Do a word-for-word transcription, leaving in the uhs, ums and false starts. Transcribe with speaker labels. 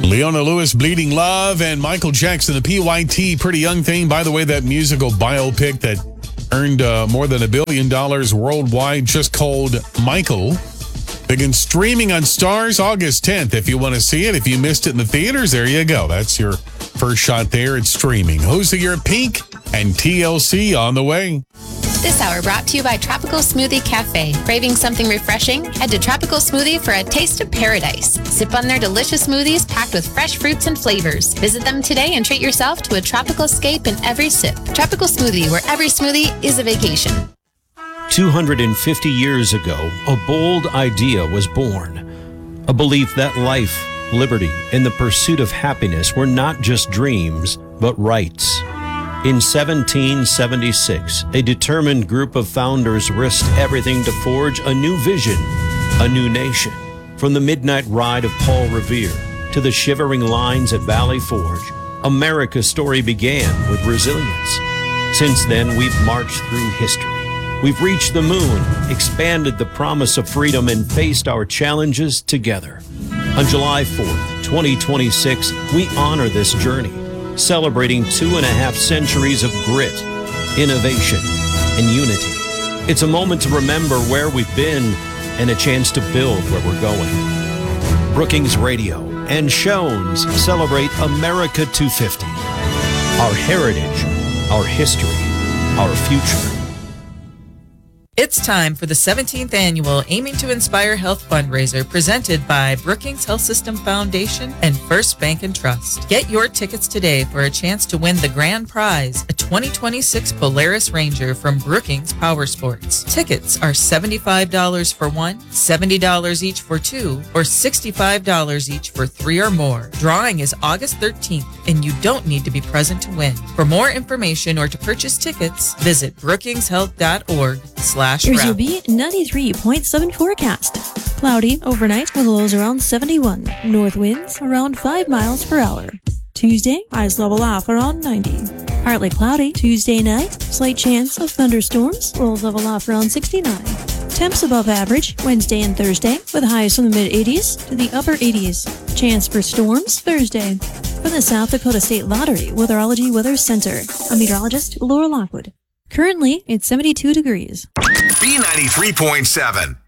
Speaker 1: Leona Lewis, Bleeding Love, and Michael Jackson, the P Y T, Pretty Young Thing. By the way, that musical biopic that earned uh, more than a billion dollars worldwide, just called Michael, begins streaming on Stars August tenth. If you want to see it, if you missed it in the theaters, there you go. That's your first shot there. It's streaming. Who's the Year Pink and T L C on the way.
Speaker 2: This hour brought to you by Tropical Smoothie Cafe. Craving something refreshing? Head to Tropical Smoothie for a taste of paradise. Sip on their delicious smoothies packed with fresh fruits and flavors. Visit them today and treat yourself to a tropical escape in every sip. Tropical Smoothie, where every smoothie is a vacation.
Speaker 3: two hundred fifty years ago, a bold idea was born. A belief that life, liberty, and the pursuit of happiness were not just dreams, but rights. In seventeen seventy-six, a determined group of founders risked everything to forge a new vision, a new nation. From the midnight ride of Paul Revere to the shivering lines at Valley Forge, America's story began with resilience. Since then, we've marched through history. We've reached the moon, expanded the promise of freedom, and faced our challenges together. On July fourth, twenty twenty-six, we honor this journey, celebrating two and a half centuries of grit, innovation, and unity. It's a moment to remember where we've been and a chance to build where we're going. Brookings Radio and Shones celebrate America two fifty. Our heritage, our history, our future.
Speaker 4: It's time for the seventeenth annual Aiming to Inspire Health fundraiser presented by Brookings Health System Foundation and First Bank and Trust. Get your tickets today for a chance to win the grand prize, a twenty twenty-six Polaris Ranger from Brookings Power Sports. Tickets are seventy-five dollars for one, seventy dollars each for two, or sixty-five dollars each for three or more. Drawing is August thirteenth, and you don't need to be present to win. For more information or to purchase tickets, visit brookings health dot org slash
Speaker 5: Here's your B ninety-three point seven forecast. Cloudy overnight with lows around seventy-one. North winds around five miles per hour. Tuesday, highs level off around ninety. Partly cloudy Tuesday night. Slight chance of thunderstorms. Lows level off around sixty-nine. Temps above average Wednesday and Thursday with highs from the mid eighties to the upper eighties. Chance for storms Thursday. From the South Dakota State Lottery Weatherology Weather Center, I'm meteorologist Laura Lockwood. Currently, it's seventy-two degrees.
Speaker 6: B ninety-three point seven.